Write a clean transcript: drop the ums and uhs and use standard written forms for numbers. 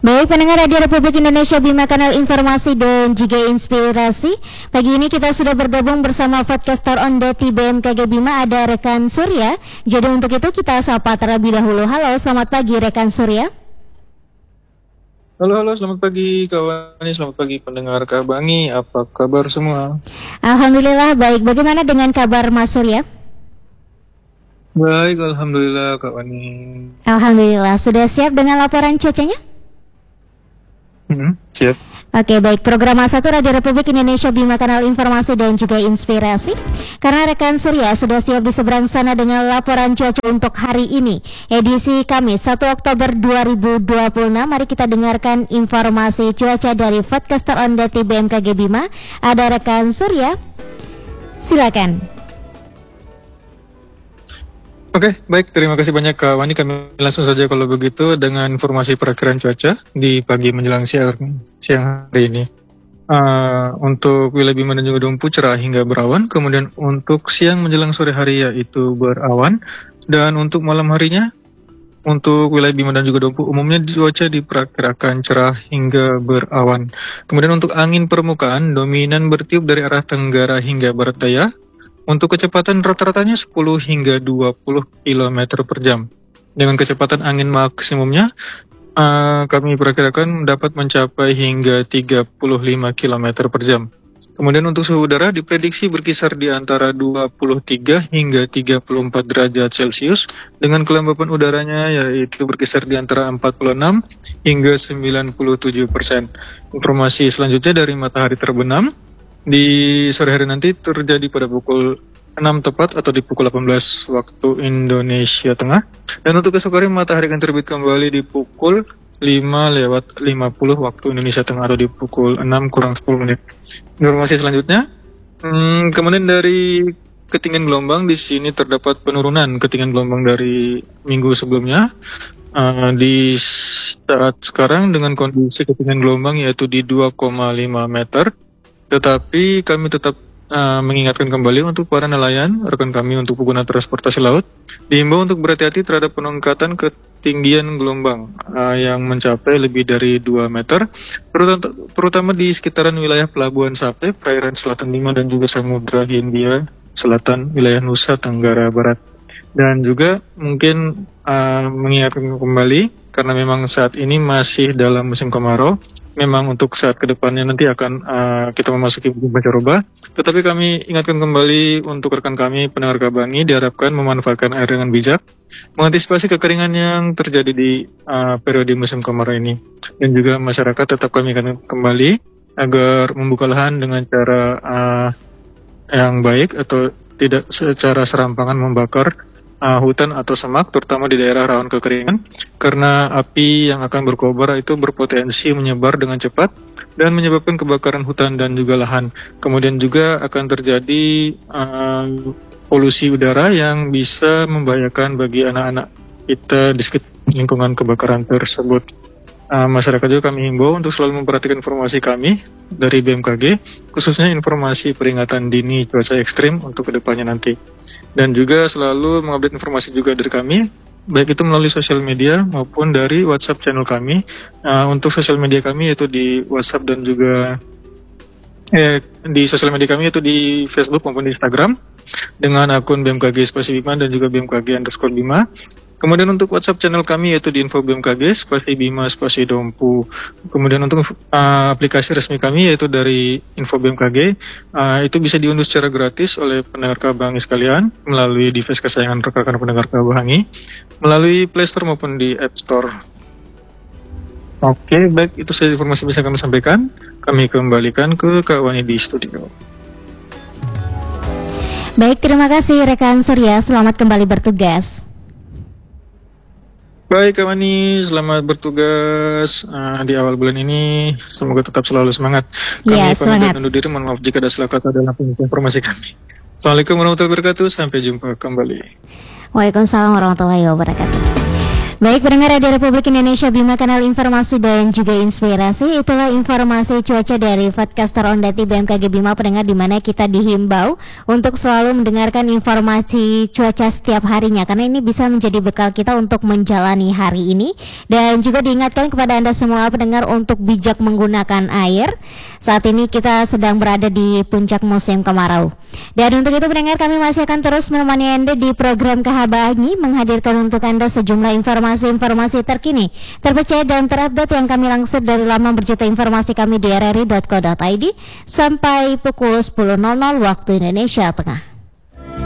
Baik pendengar Radio Republik Indonesia Bima Kanal Informasi dan juga Inspirasi. Pagi ini kita sudah bergabung bersama podcaster on Deti BMKG Bima, ada rekan Surya. Jadi untuk itu kita sapa terlebih dahulu. Halo, selamat pagi rekan Surya. Halo, selamat pagi kawan. Selamat pagi pendengar Kabangi. Apa kabar semua? Alhamdulillah baik. Bagaimana dengan kabar Mas Surya? Baik, alhamdulillah kawan. Alhamdulillah. Sudah siap dengan laporan cuacanya? Siap. Oke, baik. Program A1 Radio Republik Indonesia Bima Kanal Informasi dan juga Inspirasi. Karena rekan Surya sudah siap di seberang sana dengan laporan cuaca untuk hari ini, edisi Kamis 1 Oktober 2026. Mari kita dengarkan informasi cuaca dari podcaster on Deti BMKG Bima. Ada rekan Surya, silakan. Oke, baik. Terima kasih banyak Kak Wani. Kami langsung saja kalau begitu dengan informasi perakiraan cuaca di pagi menjelang siang hari ini. Untuk wilayah Bima dan juga Dompu cerah hingga berawan. Kemudian untuk siang menjelang sore hari yaitu berawan. Dan untuk malam harinya, untuk wilayah Bima dan juga Dompu umumnya cuaca diperkirakan cerah hingga berawan. Kemudian untuk angin permukaan dominan bertiup dari arah tenggara hingga barat daya. Untuk kecepatan rata-ratanya 10 hingga 20 km per jam. Dengan kecepatan angin maksimumnya, kami perkirakan dapat mencapai hingga 35 km per jam. Kemudian untuk suhu udara diprediksi berkisar di antara 23 hingga 34 derajat Celcius. Dengan kelembapan udaranya yaitu berkisar di antara 46 hingga 97%. Informasi selanjutnya dari matahari terbenam. Di sore hari nanti terjadi pada pukul 6 tepat atau di pukul 18 waktu Indonesia Tengah. Dan untuk esok hari matahari akan terbit kembali di pukul 5:50 waktu Indonesia Tengah atau di pukul 6 kurang 10 menit. Informasi selanjutnya, kemudian dari ketinggian gelombang di sini terdapat penurunan ketinggian gelombang dari minggu sebelumnya. Di saat sekarang dengan kondisi ketinggian gelombang yaitu di 2,5 meter. Tetapi kami tetap mengingatkan kembali untuk para nelayan, rekan kami untuk pengguna transportasi laut, diimbau untuk berhati-hati terhadap peningkatan ketinggian gelombang yang mencapai lebih dari 2 meter, terutama di sekitaran wilayah Pelabuhan Sape, perairan Selatan Bima dan juga Samudra Hindia Selatan, wilayah Nusa Tenggara Barat. Dan juga mungkin mengingatkan kembali, karena memang saat ini masih dalam musim kemarau, memang untuk saat kedepannya nanti akan kita memasuki musim pancaroba. Tetapi kami ingatkan kembali untuk rekan kami pendengar Kabangi diharapkan memanfaatkan air dengan bijak, mengantisipasi kekeringan yang terjadi di periode musim kemarau ini. Dan juga masyarakat tetap kami ingatkan kembali agar membuka lahan dengan cara yang baik atau tidak secara serampangan membakar hutan atau semak, terutama di daerah rawan kekeringan, karena api yang akan berkobar itu berpotensi menyebar dengan cepat dan menyebabkan kebakaran hutan dan juga lahan. Kemudian juga akan terjadi polusi udara yang bisa membahayakan bagi anak-anak kita di sekitar lingkungan kebakaran tersebut. Masyarakat juga kami himbau untuk selalu memperhatikan informasi kami dari BMKG, khususnya informasi peringatan dini cuaca ekstrim untuk kedepannya nanti. Dan juga selalu mengupdate informasi juga dari kami, baik itu melalui sosial media maupun dari WhatsApp channel kami. Untuk sosial media kami yaitu di WhatsApp dan juga di sosial media kami yaitu di Facebook maupun di Instagram dengan akun BMKG Spasi Bima dan juga BMKG_Bima. Kemudian untuk WhatsApp channel kami yaitu di info BMKG Spasi Bima Spasi Dompu. Kemudian untuk aplikasi resmi kami yaitu dari info BMKG, itu bisa diunduh secara gratis oleh pendengar Kabangi sekalian melalui device kesayangan rekan-rekan pendengar Kabangi melalui Play Store maupun di App Store. Oke, baik, itu saja informasi bisa kami sampaikan. Kami kembalikan ke Kak Wani di studio. Baik, terima kasih rekan Surya. Selamat kembali bertugas. Baik Kak Wani, selamat bertugas di awal bulan ini. Semoga tetap selalu semangat. Kami pamit undur diri, mohon maaf jika ada salah kata dalam informasi kami. Assalamualaikum warahmatullahi wabarakatuh, sampai jumpa kembali. Waalaikumsalam warahmatullahi wabarakatuh. Baik, pendengar Radio Republik Indonesia Bima Kanal Informasi dan juga Inspirasi, itulah informasi cuaca dari Forecaster Ondati BMKG Bima, pendengar, di mana kita dihimbau untuk selalu mendengarkan informasi cuaca setiap harinya, karena ini bisa menjadi bekal kita untuk menjalani hari ini. Dan juga diingatkan kepada Anda semua pendengar untuk bijak menggunakan air. Saat ini kita sedang berada di puncak musim kemarau. Dan untuk itu pendengar, kami masih akan terus menemani Anda di program Kahabangi, menghadirkan untuk Anda sejumlah informasi terkini, terpercaya dan terupdate yang kami lansir dari laman berjuta informasi kami di rri.co.id sampai pukul 10.00 waktu Indonesia Tengah.